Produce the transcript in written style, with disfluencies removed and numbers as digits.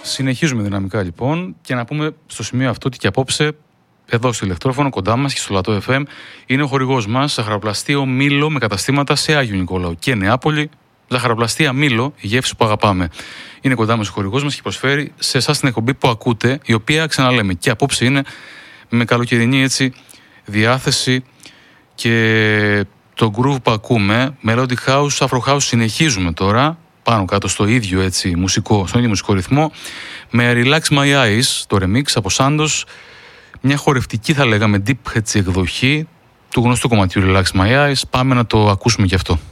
Συνεχίζουμε δυναμικά λοιπόν και να πούμε στο σημείο αυτό ότι και απόψε εδώ στο ηλεκτρόφωνο κοντά μας και στο Λατό FM είναι ο χορηγός μας, ζαχαροπλαστείο Μήλο με καταστήματα σε Άγιο Νικόλαο και Νεάπολη. Ζαχαροπλαστεία Μήλο, η γεύση που αγαπάμε. Είναι κοντά μας ο χορηγός μας και προσφέρει σε εσάς την εκπομπή που ακούτε, η οποία ξαναλέμε και απόψε είναι με καλοκαιρινή έτσι διάθεση και το groove που ακούμε, Melody House, Afro House, συνεχίζουμε τώρα πάνω κάτω στο ίδιο έτσι μουσικό, στον ίδιο μουσικό ρυθμό, με Relax My Eyes, το remix από Santos, μια χορευτική θα λέγαμε deep έτσι εκδοχή του γνωστού κομματιού Relax My Eyes. Πάμε να το ακούσουμε και αυτό.